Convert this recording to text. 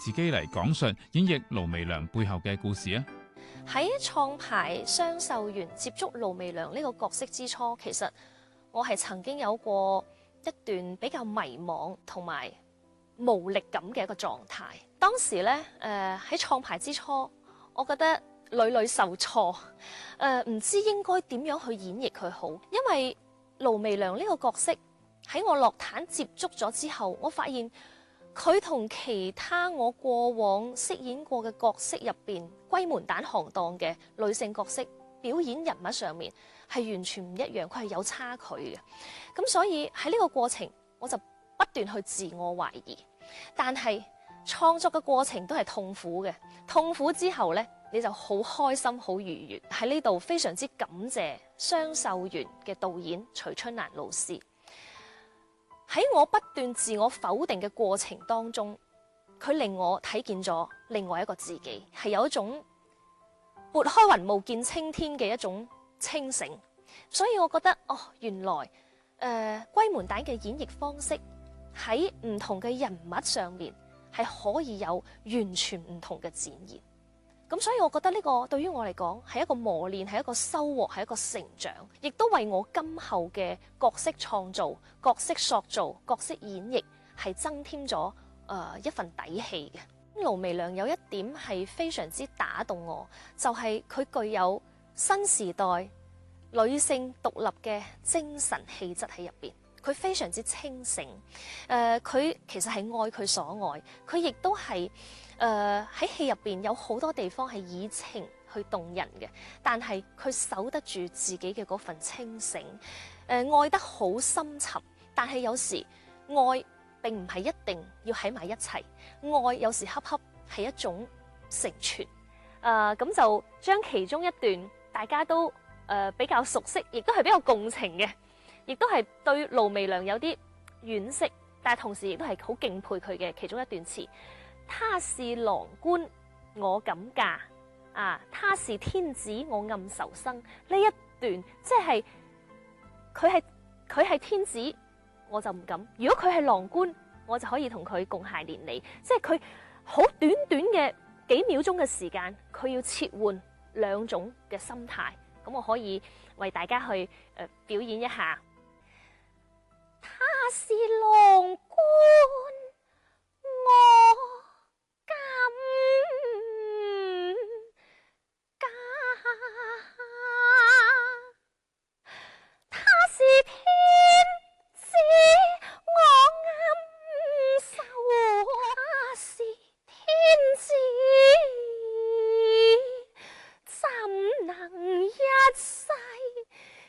自己嚟講述演繹盧媚良背後嘅故事啊！ 喺創牌雙秀園接觸盧媚良呢個角色之初，其實我係曾經有過一段比較迷茫同埋無力感嘅一個狀態。當時咧，喺創牌之初，我覺得屢屢受挫，唔知應該點樣去演繹佢好，因為盧媚良呢個角色喺我落壇接觸咗之後，我發現佢同其他我過往飾演過嘅角色入邊閨門蛋行當嘅女性角色表演人物上面係完全唔一樣，佢係有差距嘅。咁所以喺呢個過程，我就不斷去自我懷疑。但係創作嘅過程都係痛苦嘅，痛苦之後呢，你就好開心、好愉悅。喺呢度非常之感謝雙秀園嘅導演徐春蘭老師。喺我不斷自我否定嘅過程當中，佢令我睇見咗另外一個自己，係有一種撥開雲霧見青天嘅一種清醒。所以我覺得原來閨門蛋嘅演繹方式喺唔同嘅人物上面係可以有完全唔同嘅展現。咁所以我覺得呢個對於我嚟講係一個磨練，係一個收穫，係一個成長，亦都為我今後嘅角色創造、角色塑造、角色演繹係增添咗一份底氣嘅。盧媚良有一點係非常之打動我，就係佢具有新時代女性獨立嘅精神氣質喺入邊。佢非常之清醒，佢其實係愛佢所愛，佢亦都係喺戲入邊有好多地方係以情去動人嘅，但係佢守得住自己嘅嗰份清醒，愛得好深沉。但係有時愛並唔係一定要喺埋一齊，愛有時恰恰係一種成全。咁就將其中一段大家都比較熟悉，亦都係比較共情嘅，亦都係對盧媚良有啲惋惜，但係同時亦都係好敬佩佢嘅其中一段詞。他是郎官，我敢嫁他是天子，我暗仇生。呢一段即係佢係天子，我就唔敢；如果佢係郎官，我就可以同佢共諧連理。即係佢好短短嘅幾秒鐘嘅時間，佢要切換兩種嘅心態。咁我可以為大家去表演一下。他是郎官，我敢嫁；他是天子，我暗仇；他是天子，怎能一生